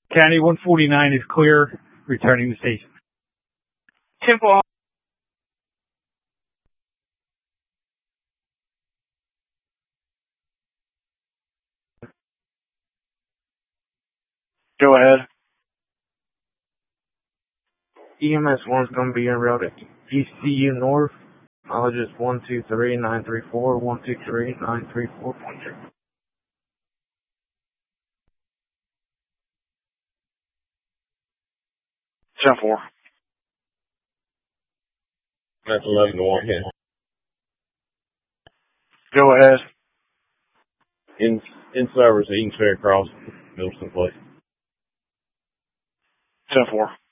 County 149 is clear, returning to station. Temple. Go ahead. EMS 1's going to be en route at ECU North. Mileage is 123-934, 123-934.3. 10-4. That's 11 to 1, yeah. Go ahead. In service, Eaton Fair Cross, Middleton Place. 10-4.